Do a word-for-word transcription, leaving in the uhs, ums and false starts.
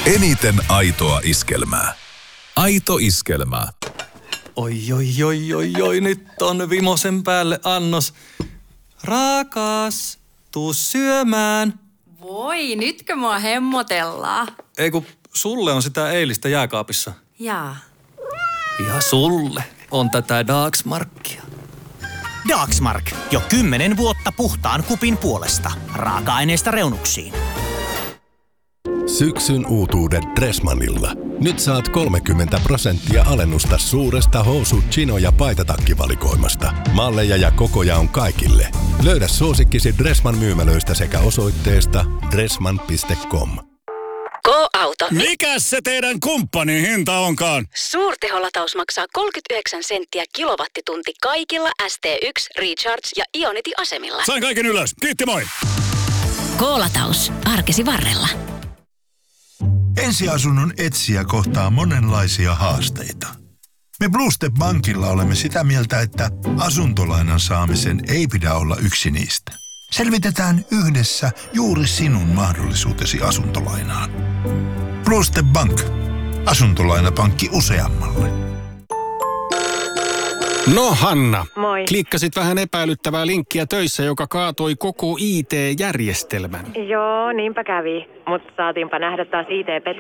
Eniten aitoa iskelmää. Aito iskelmää. Oi, oi, oi, oi, oi, nyt on vimosen päälle annos. Rakas, tuu syömään. Voi, nytkö mua hemmotellaan? Ei kun sulle on sitä eilistä jääkaapissa. Jaa. Ja sulle on tätä Dagsmarkia. Dagsmark. Jo kymmenen vuotta puhtaan kupin puolesta. Raaka-aineista reunuksiin. Syksyn uutuudet Dressmannilla. Nyt saat kolmekymmentä prosenttia alennusta suuresta housu-, chino- ja paitatakkivalikoimasta. Malleja ja kokoja on kaikille. Löydä suosikkisi Dressmann myymälöistä sekä osoitteesta dressmann piste com. Go-auto. Mikäs se teidän kumppanin hinta onkaan? Suurteholataus maksaa kolmekymmentäyhdeksän senttiä kilowattitunti kaikilla S T yksi, Recharge ja Ionity-asemilla. Sain kaiken ylös. Kiitti, moi! Go-lataus. Arkesi varrella. Ensiasunnon etsijä kohtaa monenlaisia haasteita. Me Bluestep Bankilla olemme sitä mieltä, että asuntolainan saamisen ei pidä olla yksi niistä. Selvitetään yhdessä juuri sinun mahdollisuutesi asuntolainaan. Bluestep Bank. Asuntolainapankki useammalle. No Hanna, moi. Klikkasit vähän epäilyttävää linkkiä töissä, joka kaatoi koko I T-järjestelmän. Joo, niinpä kävi. Mutta saatiinpa nähdä taas I T-peteitä.